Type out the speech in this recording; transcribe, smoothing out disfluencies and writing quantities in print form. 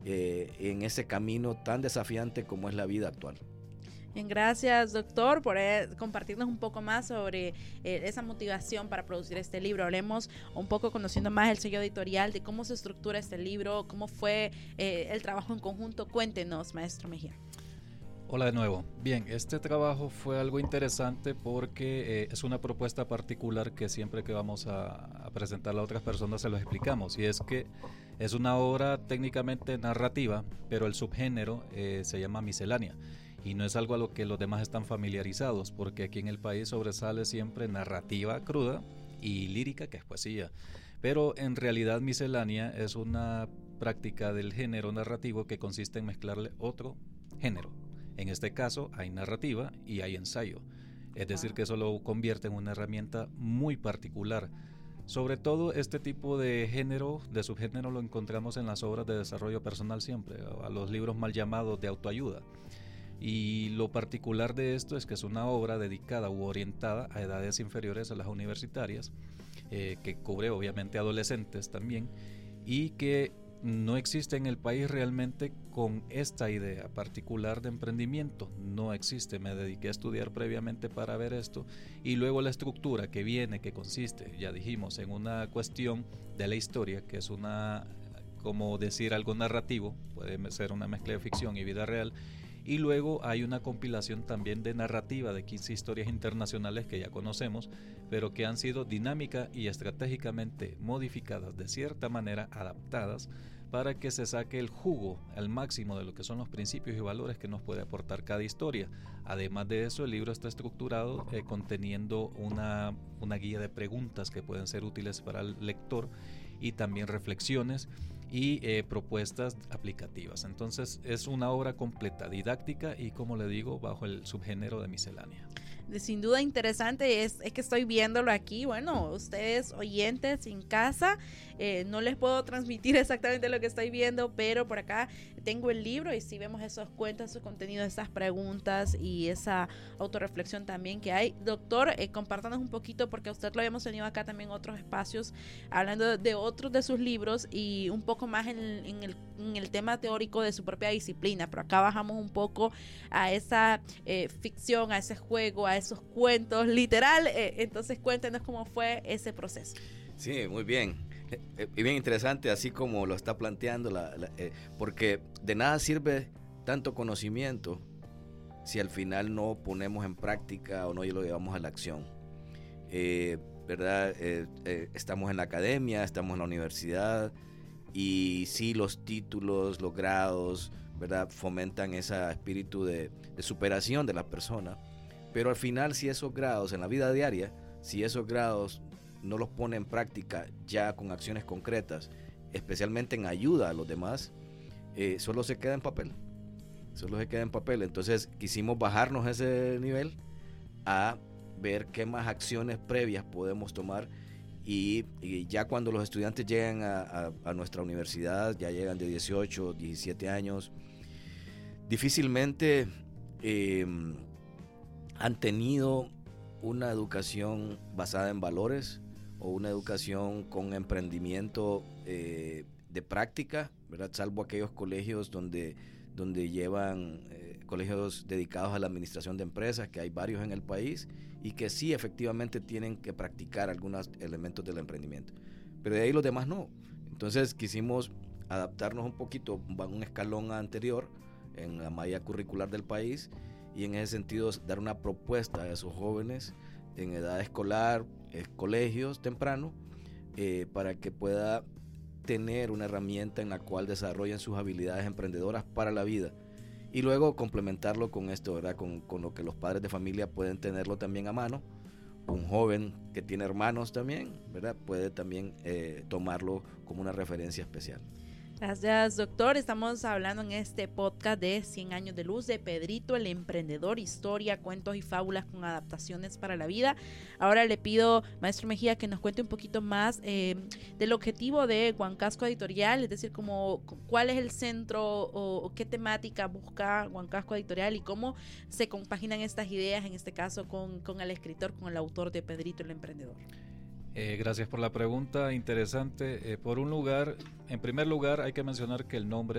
en ese camino tan desafiante como es la vida actual. Bien, gracias doctor por compartirnos un poco más sobre esa motivación para producir este libro. Hablemos un poco, conociendo más el sello editorial, de cómo se estructura este libro, cómo fue el trabajo en conjunto. Cuéntenos, maestro Mejía. Hola de nuevo. Bien, este trabajo fue algo interesante porque es una propuesta particular que siempre que vamos a presentarla a otras personas se los explicamos, y es que es una obra técnicamente narrativa, pero el subgénero se llama miscelánea, y no es algo a lo que los demás están familiarizados, porque aquí en el país sobresale siempre narrativa cruda y lírica, que es poesía, pero en realidad miscelánea es una práctica del género narrativo que consiste en mezclarle otro género. En este caso hay narrativa y hay ensayo, es decir que eso lo convierte en una herramienta muy particular. Sobre todo este tipo de género, de subgénero, lo encontramos en las obras de desarrollo personal siempre, a los libros mal llamados de autoayuda. Y lo particular de esto es que es una obra dedicada u orientada a edades inferiores a las universitarias, que cubre obviamente adolescentes también, y que no existe en el país realmente con esta idea particular de emprendimiento. No existe. Me dediqué a estudiar previamente para ver esto, y luego la estructura que viene, que consiste, ya dijimos, en una cuestión de la historia, que es como decir algo narrativo, puede ser una mezcla de ficción y vida real, y luego hay una compilación también de narrativa de 15 historias internacionales que ya conocemos, pero que han sido dinámica y estratégicamente modificadas, de cierta manera adaptadas, para que se saque el jugo al máximo de lo que son los principios y valores que nos puede aportar cada historia. Además de eso, el libro está estructurado conteniendo una guía de preguntas que pueden ser útiles para el lector, y también reflexiones y propuestas aplicativas. Entonces es una obra completa, didáctica y, como le digo, bajo el subgénero de miscelánea. Sin duda interesante, es que estoy viéndolo aquí. Bueno, ustedes oyentes en casa, no les puedo transmitir exactamente lo que estoy viendo, pero por acá tengo el libro y sí vemos esos cuentos, esos contenidos, esas preguntas y esa autorreflexión también que hay. Doctor, compártanos un poquito, porque a usted lo habíamos tenido acá también en otros espacios, hablando de otros de sus libros y un poco más en el tema teórico de su propia disciplina, pero acá bajamos un poco a esa ficción, a ese juego, a esos cuentos literal. Entonces cuéntenos cómo fue ese proceso. Sí, muy bien. Y bien interesante, así como lo está planteando, porque de nada sirve tanto conocimiento si al final no ponemos en práctica o no lo llevamos a la acción. ¿Verdad? Estamos en la academia, estamos en la universidad, y sí, los títulos, los grados, ¿verdad?, fomentan ese espíritu de superación de la persona, pero al final, si esos grados en la vida diaria, si esos grados no los pone en práctica ya con acciones concretas, especialmente en ayuda a los demás, solo se queda en papel. Entonces quisimos bajarnos ese nivel a ver qué más acciones previas podemos tomar, y ya cuando los estudiantes llegan a nuestra universidad, ya llegan de 18, 17 años, difícilmente han tenido una educación basada en valores o una educación con emprendimiento de práctica, ¿verdad? Salvo aquellos colegios donde llevan colegios dedicados a la administración de empresas, que hay varios en el país, y que sí efectivamente tienen que practicar algunos elementos del emprendimiento, pero de ahí los demás no. Entonces quisimos adaptarnos un poquito, un escalón anterior en la malla curricular del país, y en ese sentido dar una propuesta a esos jóvenes en edad escolar, colegios temprano, para que pueda tener una herramienta en la cual desarrollen sus habilidades emprendedoras para la vida, y luego complementarlo con esto, ¿verdad?, con lo que los padres de familia pueden tenerlo también a mano. Un joven que tiene hermanos también, ¿verdad?, puede también tomarlo como una referencia especial. Gracias, doctor. Estamos hablando en este podcast de 100 años de luz de Pedrito el Emprendedor, historia, cuentos y fábulas con adaptaciones para la vida. Ahora le pido, maestro Mejía, que nos cuente un poquito más del objetivo de Huancasco Editorial, es decir, como cuál es el centro o qué temática busca Huancasco Editorial y cómo se compaginan estas ideas, en este caso con el escritor, con el autor de Pedrito el Emprendedor. Gracias por la pregunta, interesante. En primer lugar hay que mencionar que el nombre